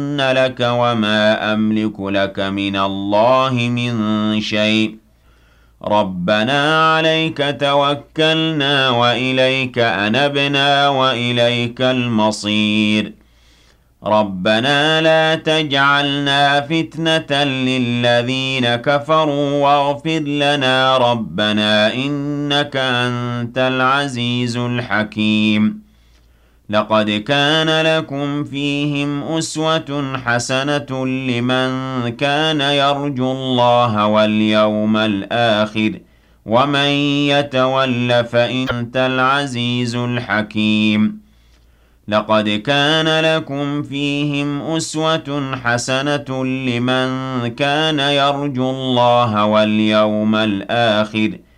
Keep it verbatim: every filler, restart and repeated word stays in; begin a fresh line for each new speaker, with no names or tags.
لك وما أملك لك من الله من شيء ربنا عليك توكلنا وإليك أنبنا وإليك المصير ربنا لا تجعلنا فتنة للذين كفروا واغفر لنا ربنا إنك أنت العزيز الحكيم لقد كان لكم فيهم أسوة حسنة لمن كان يرجو الله واليوم الآخر ومن يتول فإن أنت العزيز الحكيم لقد كان لكم فيهم أسوة حسنة لمن كان يرجو الله واليوم الآخر